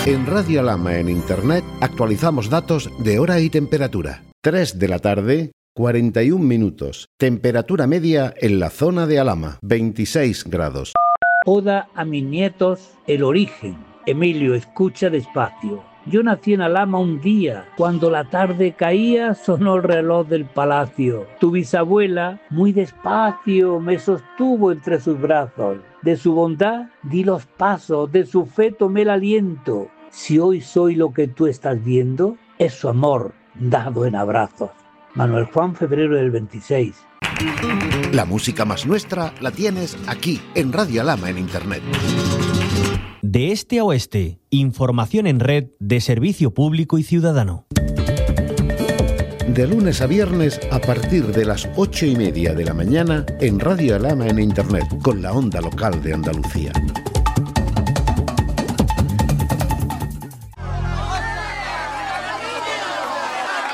En Radio Alhama en Internet actualizamos datos de hora y temperatura. 3 de la tarde, 41 minutos. Temperatura media en la zona de Alhama, 26 grados. Oda a mis nietos, el origen. Emilio, escucha despacio. Yo nací en Alhama un día. Cuando la tarde caía, sonó el reloj del palacio. Tu bisabuela, muy despacio, me sostuvo entre sus brazos. De su bondad di los pasos, de su fe tomé el aliento. Si hoy soy lo que tú estás viendo, es su amor dado en abrazos. Manuel Juan, febrero del 26. La música más nuestra la tienes aquí, en Radio Alhama en Internet. De este a oeste, información en red de servicio público y ciudadano. De lunes a viernes a partir de las 8:30 de la mañana en Radio Alhama en Internet con la onda local de Andalucía.